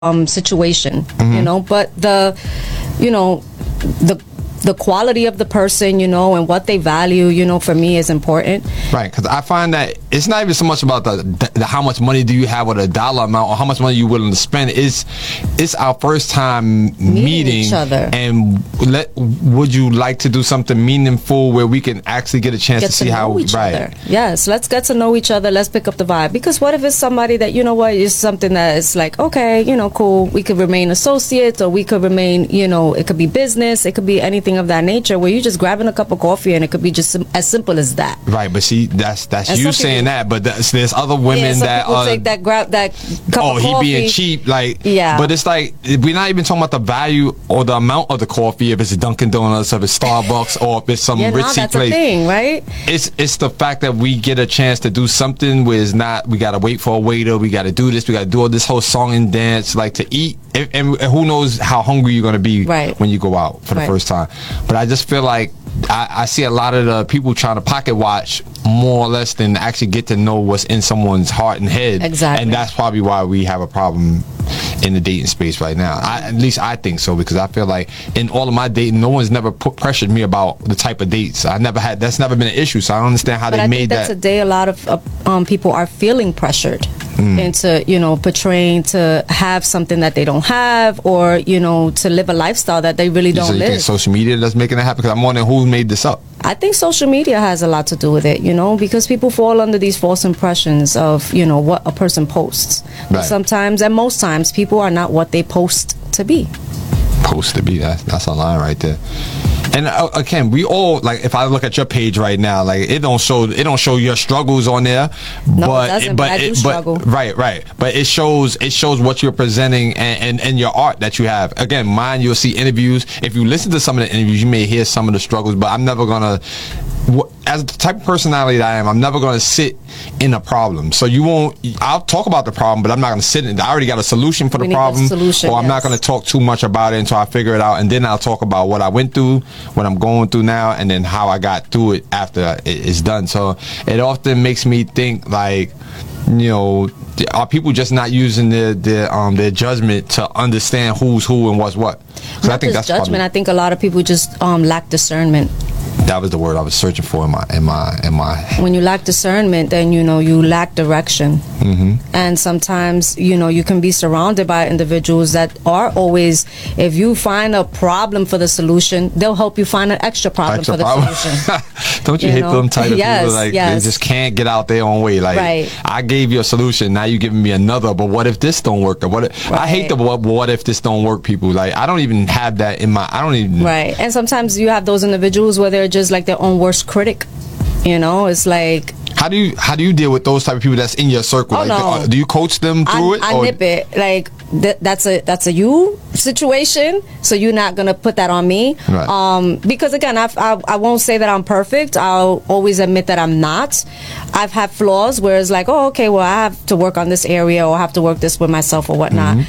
situation, you know, but you know, the quality of the person, you know, and what they value, you know, for me is important. Right, because I find that it's not even so much about the how much money do you have or the dollar amount or how much money you're willing to spend. It's our first time meeting each other. And would you like to do something meaningful where we can actually get a chance to see how each other. Yes, let's get to know each other. Let's pick up the vibe. Because what if it's somebody that, you know what, is something that is like, okay, you know, cool, we could remain associates, or we could remain, you know, it could be business, it could be anything of that nature, where you're just grabbing a cup of coffee and it could be just as simple as that. Right, but see, that's you saying that, but there's other women that take that cup of coffee. He being cheap, like, yeah. But it's like, we're not even talking about the value or the amount of the coffee, if it's a Dunkin' Donuts, if it's Starbucks, or if it's some ritzy that's place. A thing, right? It's the fact that we get a chance to do something where it's not, we gotta wait for a waiter, we gotta do this, we gotta do all this whole song and dance, like to eat, and who knows how hungry you're gonna be when you go out for the first time. But I just feel like I see a lot of the people trying to pocket watch more or less than actually get to know what's in someone's heart and head. Exactly. And that's probably why we have a problem in the dating space right now. At least I think so, because I feel like in all of my dating, no one's never pressured me about the type of dates. That's never been an issue, so I don't understand how they made that. But I think that today a lot of people are feeling pressured into, you know, portraying to have something that they don't have, or, you know, to live a lifestyle that they really don't live. You think social media that's making it happen? Because I'm wondering who made this up. I think social media has a lot to do with it, you know, because people fall under these false impressions of, you know, what a person posts. But sometimes, and most times, people are not what they post to be. Post to be, that's a line right there. And again, we all, like, if I look at your page right now, like, it don't show your struggles on there. No, it doesn't, but I do struggle. Right. But it shows what you're presenting and your art that you have. Again, mine, you'll see interviews. If you listen to some of the interviews, you may hear some of the struggles, but I'm never gonna, as the type of personality that I am, I'm never going to sit in a problem. So I'll talk about the problem, but I'm not going to sit in it. I already got a solution for the problem, or I'm not going to talk too much about it until I figure it out, and then I'll talk about what I went through, what I'm going through now, and then how I got through it after it's done. So it often makes me think, like, you know, are people just not using their judgment to understand who's who and what's what? Because I think that's judgment. I think a lot of people just lack discernment. That was the word I was searching for in my. When you lack discernment, then, you know, you lack direction. And sometimes, you know, you can be surrounded by individuals that are always, if you find a problem for the solution, they'll help you find an extra problem for the solution. Don't you hate them type of people? Like, they just can't get out their own way. Like, I gave you a solution, now you giving me another, but what if this don't work? Or what if, I hate the what if this don't work people. Like, I don't even have that in my, I don't even. Right. And sometimes you have those individuals where they're just like their own worst critic. You know, it's like, how do you deal with those type of people that's in your circle? Oh, like, do you coach them through it? I nip it. Like, that's a you situation, so you're not gonna put that on me. Right. Because again, I won't say that I'm perfect. I'll always admit that I'm not. I've had flaws where it's like, oh, okay, well, I have to work on this area, or I have to work this with myself or whatnot.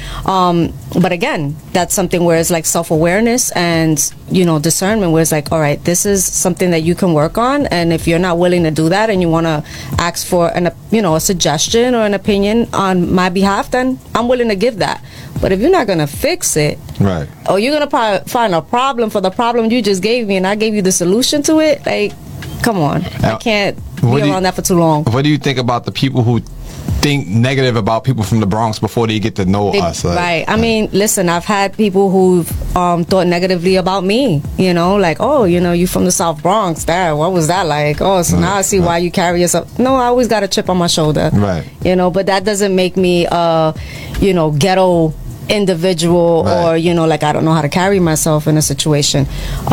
But again, that's something where it's like self-awareness and, you know, discernment, where it's like, all right, this is something that you can work on, and if you're not willing to do that and you want to ask for a suggestion or an opinion on my behalf, then I'm willing to give that. But if you're not gonna fix it, right, or you're gonna find a problem for the problem you just gave me, and I gave you the solution to it, like, come on, I can't be around that for too long. What do you think about the people who think negative about people from the Bronx before they get to know us? Right. I mean, listen, I've had people who've thought negatively about me. You know, like, oh, you know, you from the South Bronx. What was that like? Oh, so now I see why you carry yourself. No, I always got a chip on my shoulder. Right. You know, but that doesn't make me, you know, ghetto individual, or, you know, like, I don't know how to carry myself in a situation.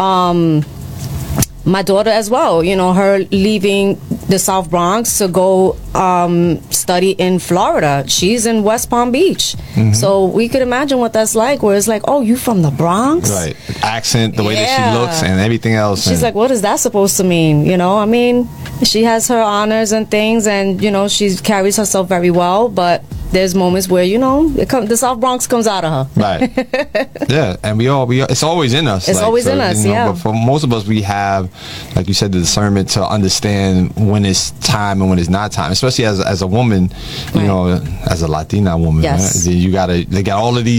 My daughter as well, you know, her leaving the South Bronx to go study in Florida. She's in West Palm Beach. So we could imagine what that's like, where it's like, oh, you from the Bronx? Right. Accent, the way that she looks, and everything else. She's like, what is that supposed to mean? You know, I mean, she has her honors and things, and, you know, she carries herself very well, but there's moments where, the South Bronx comes out of her. Right. Yeah, and we all it's always in us. It's always in us, yeah. But for most of us, we have, like you said, the discernment to understand when it's time and when it's not time. Especially as a woman, as a Latina woman. Yes. Right? They got all of these